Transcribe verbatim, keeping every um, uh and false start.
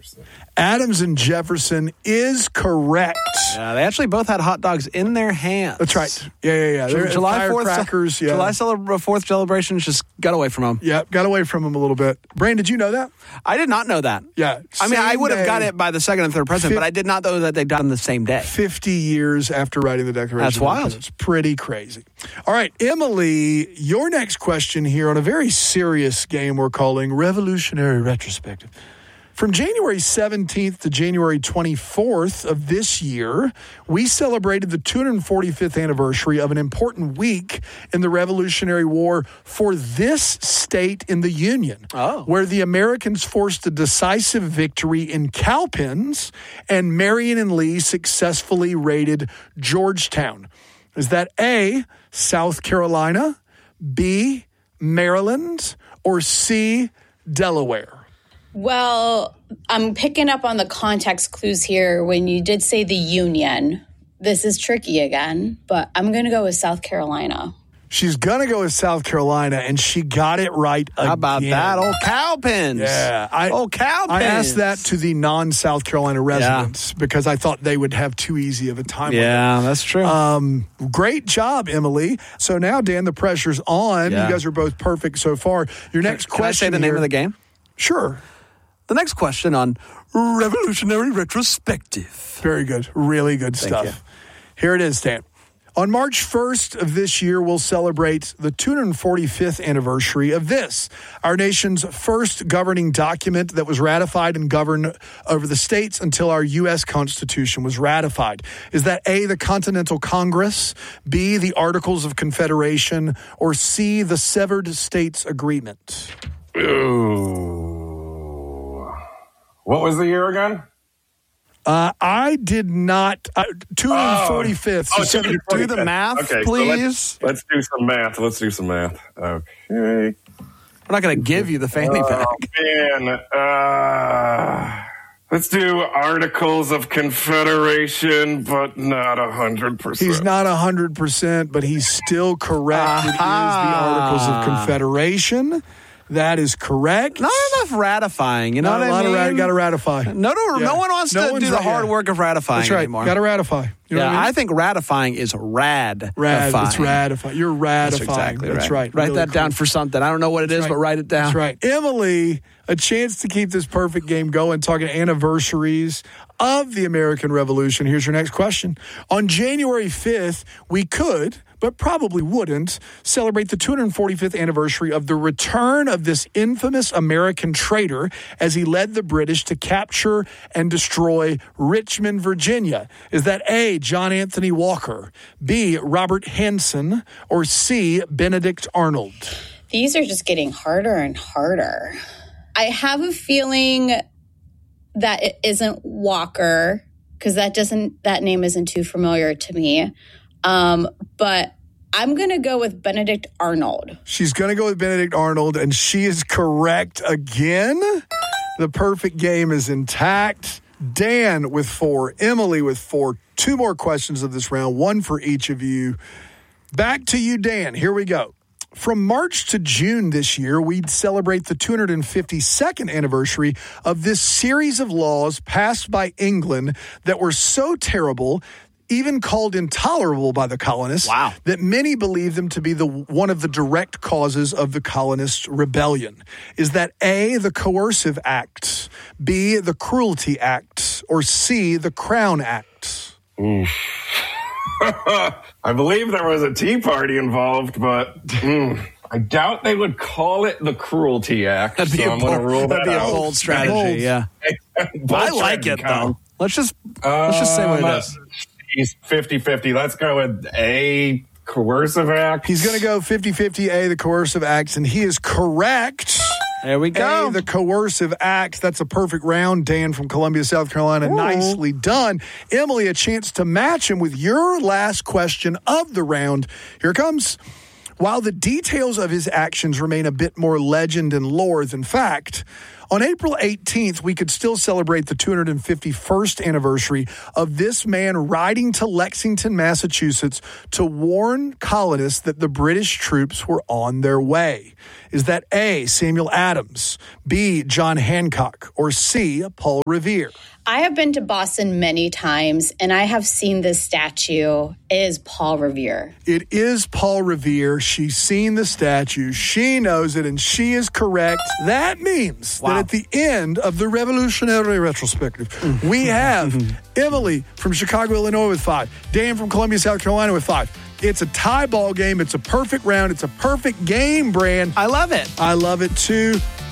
Jefferson. Adams and Jefferson is correct. Yeah, they actually both had hot dogs in their hands. That's right. Yeah, yeah, yeah. They're July fourth, firecrackers. Yeah. July celebra- fourth celebrations just got away from them. Yeah, got away from them a little bit. Brain, did you know that? I did not know that. Yeah. I mean, I same would have day, got it by the second and third president, Fif- but I did not know that they died on the same day. fifty years after writing the Declaration That's of wild. Independence. Pretty crazy. All right, Emily, your next question here on a very serious game we're calling Revolutionary Retrospective. From January seventeenth to January twenty-fourth of this year, we celebrated the two hundred forty-fifth anniversary of an important week in the Revolutionary War for this state in the Union, Oh. where the Americans forced a decisive victory in Cowpens and Marion and Lee successfully raided Georgetown. Is that A, South Carolina, B, Maryland, or C, Delaware? Well, I'm picking up on the context clues here when you did say the Union. This is tricky again, but I'm going to go with South Carolina. She's going to go with South Carolina, and she got it right again. How about that? Old Cowpens. Yeah. I, Old Cowpens. I asked that to the non-South Carolina residents because I thought they would have too easy of a time with it. Yeah, that's true. Um, great job, Emily. So now, Dan, the pressure's on. Yeah. You guys are both perfect so far. Your next Can question I say the name here- of the game? Sure. The next question on Revolutionary Retrospective. Very good. Really good Thank stuff. you. Here it is, Dan. On March first of this year, we'll celebrate the two hundred forty-fifth anniversary of this, our nation's first governing document that was ratified and governed over the states until our U S Constitution was ratified. Is that A, the Continental Congress, B, the Articles of Confederation, or C, the Severed States Agreement? Ooh. What was the year again? Uh, I did not. Uh, two hundred forty-fifth. Oh, so two hundred Do the math, Okay, so please. let's, let's do some math. Let's do some math. Okay. We're not going to give you the fanny pack. Oh, man. Uh, let's do Articles of Confederation, but not one hundred percent. He's not one hundred percent, but he's still correct. It is the Articles of Confederation. That is correct. Not enough ratifying, you know Not what a I lot mean? of rat- got to ratify. No, no, Yeah. no one wants No to one's do the right- hard yeah. work of ratifying That's right. anymore. Got to ratify. You know yeah, what I mean? I think ratifying is rad. Rad, it's ratify. You're That's ratifying. exactly That's right. right. Write Really that down cool. for something. I don't know what it is, That's but right. write it down. That's right. Emily, a chance to keep this perfect game going, talking anniversaries of the American Revolution. Here's your next question. On January fifth, we could, but probably wouldn't, celebrate the two hundred forty-fifth anniversary of the return of this infamous American traitor as he led the British to capture and destroy Richmond, Virginia. Is that A, John Anthony Walker, B, Robert Hanson, or C, Benedict Arnold? These are just getting harder and harder. I have a feeling that it isn't Walker because that doesn't that name isn't too familiar to me. Um, but I'm going to go with Benedict Arnold. She's going to go with Benedict Arnold, and she is correct again. The perfect game is intact. Dan with four, Emily with four. Two more questions of this round, one for each of you. Back to you, Dan. Here we go. From March to June this year, we'd celebrate the two hundred fifty-second anniversary of this series of laws passed by England that were so terrible, even called intolerable by the colonists, Wow. that many believe them to be the one of the direct causes of the colonists' rebellion. Is that A, the Coercive Act, B, the Cruelty Act, or C, the Crown Act? I believe there was a Tea Party involved, but mm, I doubt they would call it the Cruelty Act. That'd be, so a, I'm going to bold, rule that'd that be a out. bold strategy, Bold. yeah. Bold I like strategy, it, Kyle. though. Let's just, let's just say what it Um, is. He's fifty-fifty. Let's go with A, Coercive Act. He's going to go fifty-fifty A, the Coercive Act, and he is correct. There we go. A, the Coercive Act. That's a perfect round, Dan from Columbia, South Carolina. Ooh. Nicely done. Emily, a chance to match him with your last question of the round. Here it comes. While the details of his actions remain a bit more legend and lore than fact, On April eighteenth, we could still celebrate the two hundred fifty-first anniversary of this man riding to Lexington, Massachusetts to warn colonists that the British troops were on their way. Is that A, Samuel Adams, B, John Hancock, or C, Paul Revere? I have been to Boston many times, and I have seen this statue. It is Paul Revere. It is Paul Revere. She's seen the statue. She knows it, and she is correct. That means Wow. that at the end of the Revolutionary Retrospective, we have Emily from Chicago, Illinois with five, Dan from Columbia, South Carolina with five. It's a tie ball game. It's a perfect round. It's a perfect game, Brand. I love it. I love it too.